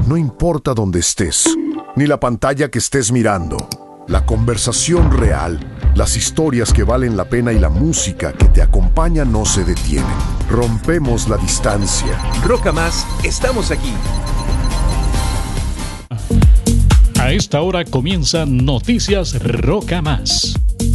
No importa dónde estés, ni la pantalla que estés mirando. La conversación real, las historias que valen la pena y la música que te acompaña no se detienen. Rompemos la distancia. Roca Más, estamos aquí. A esta hora comienzan Noticias Roca Más.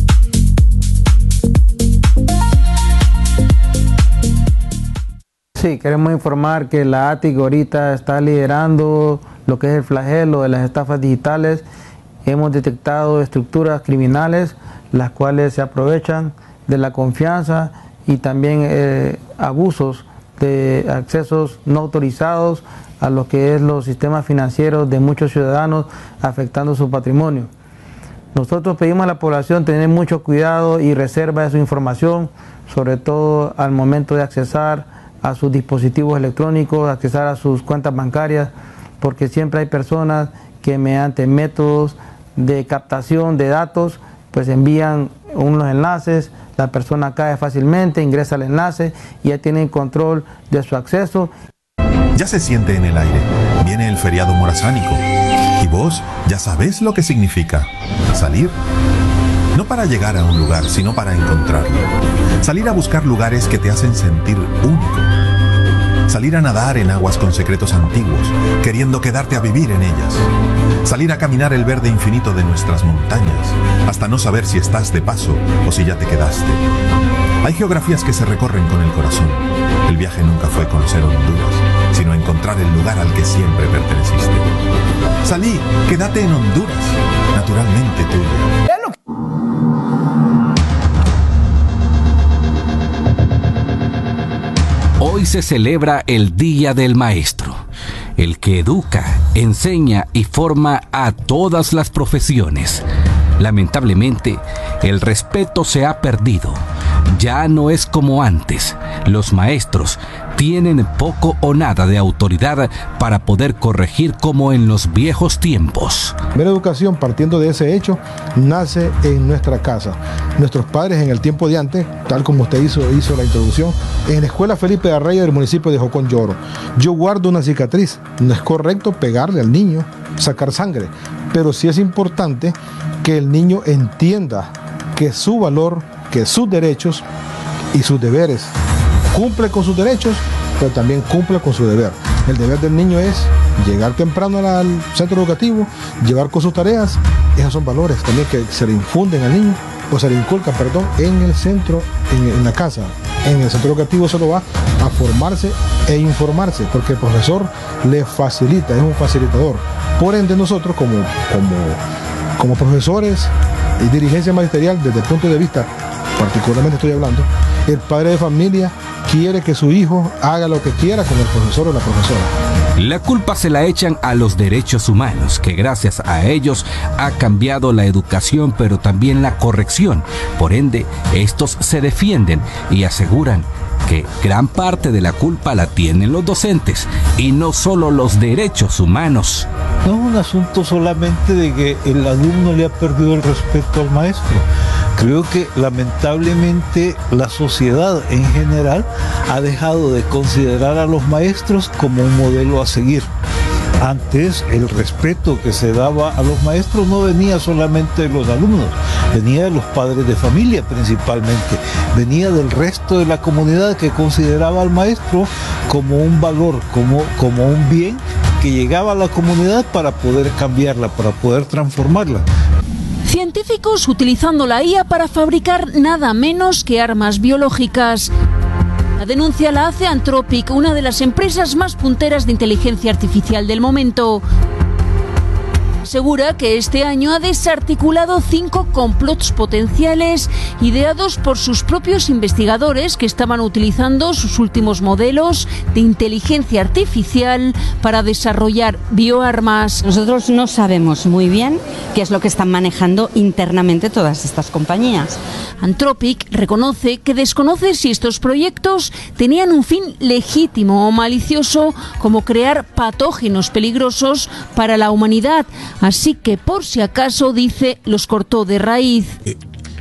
Sí, queremos informar que la ATIC ahorita está liderando lo que es el flagelo de las estafas digitales. Hemos detectado estructuras criminales, las cuales se aprovechan de la confianza y también abusos de accesos no autorizados a lo que es los sistemas financieros de muchos ciudadanos, afectando su patrimonio. Nosotros pedimos a la población tener mucho cuidado y reserva de su información, sobre todo al momento de accesar a sus dispositivos electrónicos, accesar a sus cuentas bancarias, porque siempre hay personas que mediante métodos de captación de datos, pues envían unos enlaces, la persona cae fácilmente, ingresa al enlace y ya tienen control de su acceso. Ya se siente en el aire, viene el feriado morazánico y vos ya sabés lo que significa salir. No para llegar a un lugar, sino para encontrarlo. Salir a buscar lugares que te hacen sentir único. Salir a nadar en aguas con secretos antiguos, queriendo quedarte a vivir en ellas. Salir a caminar el verde infinito de nuestras montañas, hasta no saber si estás de paso o si ya te quedaste. Hay geografías que se recorren con el corazón. El viaje nunca fue conocer Honduras, sino encontrar el lugar al que siempre perteneciste. Salí, quédate en Honduras, naturalmente tuya. Hoy se celebra el Día del Maestro, el que educa, enseña y forma a todas las profesiones. Lamentablemente, el respeto se ha perdido. Ya no es como antes. Los maestros tienen poco o nada de autoridad para poder corregir como en los viejos tiempos. La educación, partiendo de ese hecho, nace en nuestra casa. Nuestros padres en el tiempo de antes, tal como usted hizo la introducción, en la escuela Felipe de Arraya del municipio de Jocón Lloro, yo guardo una cicatriz. No es correcto pegarle al niño, sacar sangre, pero sí es importante que el niño entienda que su valor, que sus derechos y sus deberes, cumple con sus derechos, pero también cumple con su deber. El deber del niño es llegar temprano al centro educativo, llevar con sus tareas. Esos son valores también que se le infunden al niño, o se le inculcan, perdón, en el centro, en la casa. En el centro educativo solo va a formarse e informarse, porque el profesor le facilita, es un facilitador. Por ende, nosotros como profesores y dirigencia magisterial, desde el punto de vista, particularmente estoy hablando, el padre de familia quiere que su hijo haga lo que quiera con el profesor o la profesora. La culpa se la echan a los derechos humanos, que gracias a ellos ha cambiado la educación, pero también la corrección. Por ende, estos se defienden y aseguran que gran parte de la culpa la tienen los docentes y no solo los derechos humanos. No es un asunto solamente de que el alumno le ha perdido el respeto al maestro. Creo que lamentablemente la sociedad en general ha dejado de considerar a los maestros como un modelo a seguir. Antes el respeto que se daba a los maestros no venía solamente de los alumnos, venía de los padres de familia principalmente, venía del resto de la comunidad que consideraba al maestro como un valor, como un bien que llegaba a la comunidad para poder cambiarla, para poder transformarla. Científicos utilizando la IA para fabricar nada menos que armas biológicas. La denuncia la hace Anthropic, una de las empresas más punteras de inteligencia artificial del momento. Asegura que este año ha desarticulado 5 complots potenciales ideados por sus propios investigadores que estaban utilizando sus últimos modelos de inteligencia artificial para desarrollar bioarmas. Nosotros no sabemos muy bien qué es lo que están manejando internamente todas estas compañías. Anthropic reconoce que desconoce si estos proyectos tenían un fin legítimo o malicioso, como crear patógenos peligrosos para la humanidad. Así que, por si acaso, dice, los cortó de raíz.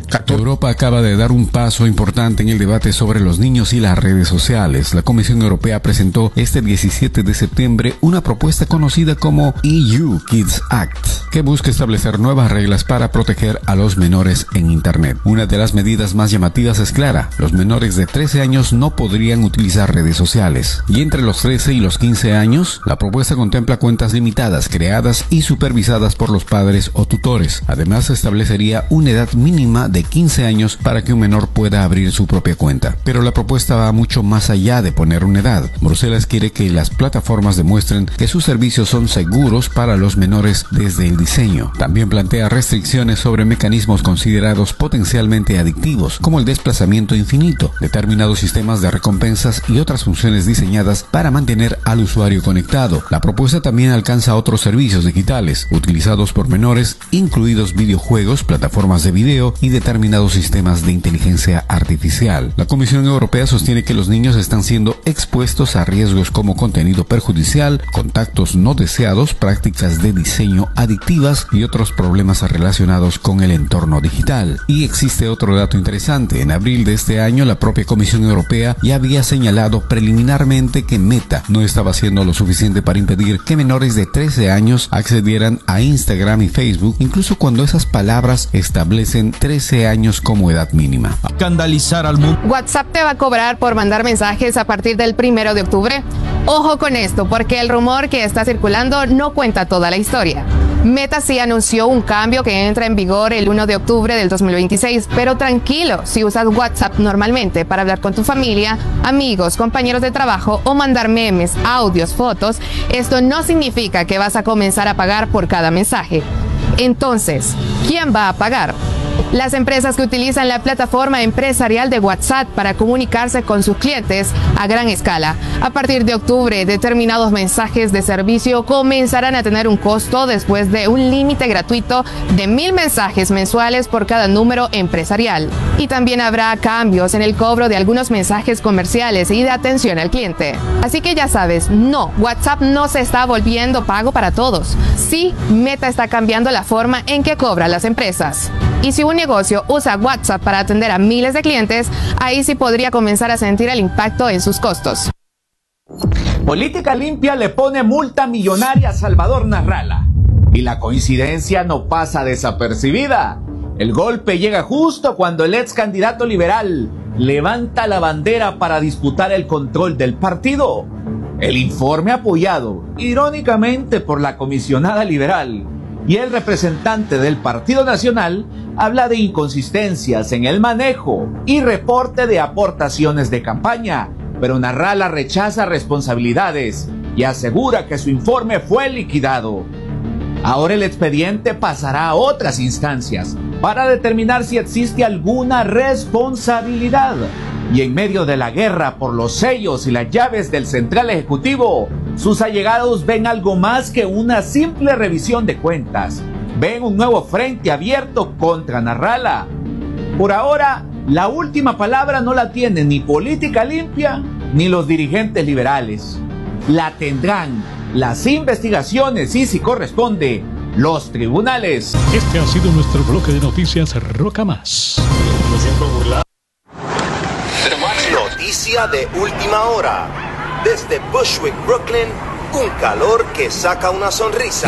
Europa acaba de dar un paso importante en el debate sobre los niños y las redes sociales. La Comisión Europea presentó este 17 de septiembre una propuesta conocida como EU Kids Act, que busca establecer nuevas reglas para proteger a los menores en Internet. Una de las medidas más llamativas es clara: los menores de 13 años no podrían utilizar redes sociales. Y entre los 13 y los 15 años, la propuesta contempla cuentas limitadas, creadas y supervisadas por los padres o tutores. Además, se establecería una edad mínima de 15 años para que un menor pueda abrir su propia cuenta. Pero la propuesta va mucho más allá de poner una edad. Bruselas quiere que las plataformas demuestren que sus servicios son seguros para los menores desde el diseño. También plantea restricciones sobre mecanismos considerados potencialmente adictivos, como el desplazamiento infinito, determinados sistemas de recompensas y otras funciones diseñadas para mantener al usuario conectado. La propuesta también alcanza otros servicios digitales utilizados por menores, incluidos videojuegos, plataformas de video y determinados sistemas de inteligencia artificial. La Comisión Europea sostiene que los niños están siendo expuestos a riesgos como contenido perjudicial, contactos no deseados, prácticas de diseño adictivas y otros problemas relacionados con el entorno digital. Y existe otro dato interesante. En abril de este año, la propia Comisión Europea ya había señalado preliminarmente que Meta no estaba haciendo lo suficiente para impedir que menores de 13 años accedieran a Instagram y Facebook, incluso cuando esas palabras establecen 13 años como edad mínima. Escandalizar al mundo. WhatsApp te va a cobrar por mandar mensajes a partir del 1 de octubre. Ojo con esto, porque el rumor que está circulando no cuenta toda la historia. Meta sí anunció un cambio que entra en vigor el 1 de octubre del 2026, pero tranquilo, si usas WhatsApp normalmente para hablar con tu familia, amigos, compañeros de trabajo o mandar memes, audios, fotos, esto no significa que vas a comenzar a pagar por cada mensaje. Entonces, ¿quién va a pagar? Las empresas que utilizan la plataforma empresarial de WhatsApp para comunicarse con sus clientes a gran escala. A partir de octubre, determinados mensajes de servicio comenzarán a tener un costo después de un límite gratuito de 1,000 mensajes mensuales por cada número empresarial. Y también habrá cambios en el cobro de algunos mensajes comerciales y de atención al cliente. Así que ya sabes, no, WhatsApp no se está volviendo pago para todos. Sí, Meta está cambiando la forma en que cobran las empresas. Y si un negocio usa WhatsApp para atender a miles de clientes, ahí sí podría comenzar a sentir el impacto en sus costos. Política Limpia le pone multa millonaria a Salvador Narrala. Y la coincidencia no pasa desapercibida. El golpe llega justo cuando el ex candidato liberal levanta la bandera para disputar el control del partido. El informe apoyado, irónicamente, por la comisionada liberal y el representante del Partido Nacional, habla de inconsistencias en el manejo y reporte de aportaciones de campaña, pero Narrala rechaza responsabilidades y asegura que su informe fue liquidado. Ahora el expediente pasará a otras instancias para determinar si existe alguna responsabilidad. Y en medio de la guerra por los sellos y las llaves del Central Ejecutivo, sus allegados ven algo más que una simple revisión de cuentas. Ven un nuevo frente abierto contra Narrala. Por ahora, la última palabra no la tiene ni Política Limpia ni los dirigentes liberales. La tendrán las investigaciones y, si corresponde, los tribunales. Este ha sido nuestro bloque de noticias Roca Más. Noticia de última hora. Desde Bushwick, Brooklyn, un calor que saca una sonrisa.